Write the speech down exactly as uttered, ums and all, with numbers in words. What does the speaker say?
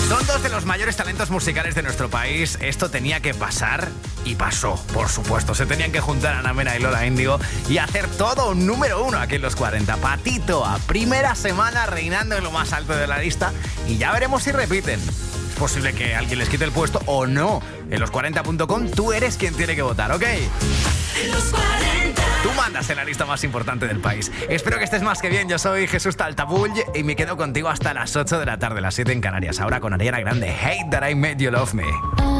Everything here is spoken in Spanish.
Son dos de los mayores talentos musicales de nuestro país. Esto tenía que pasar y pasó, por supuesto. Se tenían que juntar Ana Mena y Lola Índigo y hacer todo un número uno aquí en los cuarenta. Patito, a primera semana reinando en lo más alto de la lista y ya veremos si repiten. Es posible que alguien les quite el puesto o no. En los cuarenta punto com tú eres quien tiene que votar, ¿ok? En los cuarenta. Tú mandas en la lista más importante del país. Espero que estés más que bien. Yo soy Jesús Taltabull y me quedo contigo hasta las ocho de la tarde, las siete en Canarias. Ahora con Ariana Grande, Hate That I Made You Love Me.